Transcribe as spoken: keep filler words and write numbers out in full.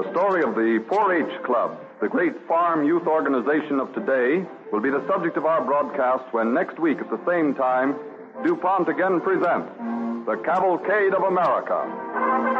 A story of the four H Club, the great farm youth organization of today, will be the subject of our broadcast when next week at the same time, DuPont again presents The Cavalcade of America.